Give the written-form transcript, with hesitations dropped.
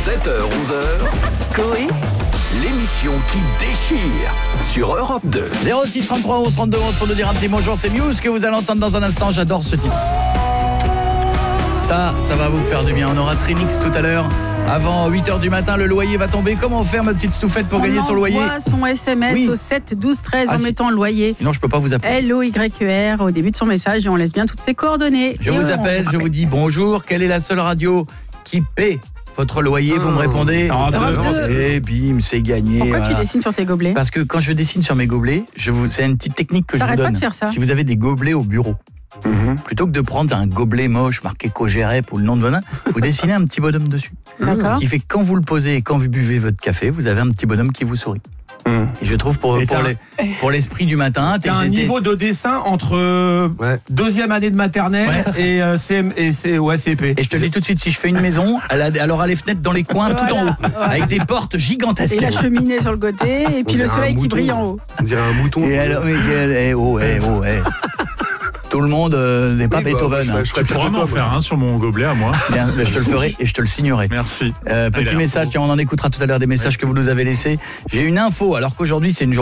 7h-11h, Coé, l'émission qui déchire sur Europe 2. 06 33 11 32 11 pour nous dire un petit bonjour, c'est Muse que vous allez entendre dans un instant, j'adore ce titre. Ça va vous faire du bien, on aura Trinix tout à l'heure. Avant 8h du matin, le loyer va tomber. Comment faire, ma petite Stouffette, pour gagner son loyer ? On envoie son SMS au 7 12 13 en mettant loyer. Sinon, je peux pas vous appeler. LOYER au début de son message et on laisse bien toutes ses coordonnées. Je vous appelle, je vous dis bonjour. Quelle est la seule radio qui paie votre loyer ? Vous me répondez Europe 2. Et bim, c'est gagné. Pourquoi tu dessines sur tes gobelets ? Parce que quand je dessine sur mes gobelets, c'est une petite technique que je vous T'arrêtes donne. pas de faire ça. Si vous avez des gobelets au bureau, plutôt que de prendre un gobelet moche marqué Cogerep ou le nom de Venin, vous dessinez un petit bonhomme dessus. D'accord. Ce qui fait que quand vous le posez et quand vous buvez votre café, vous avez un petit bonhomme qui vous sourit. Et je trouve pour l'esprit du matin, t'as un niveau de dessin entre deuxième année de maternelle et CP. Et je te le dis tout de suite, si je fais une maison, elle aura les fenêtres dans les coins tout en haut, avec des portes gigantesques. Et la cheminée sur le côté, et puis le soleil qui brille en haut. On dirait un mouton. Et alors, tout le monde n'est pas Beethoven. Je Tu pourras m'en faire un sur mon gobelet à moi. Bien, je te le ferai et je te le signerai. Merci. Petit message, tiens, on en écoutera tout à l'heure des messages que vous nous avez laissés. J'ai une info, alors qu'aujourd'hui c'est une journée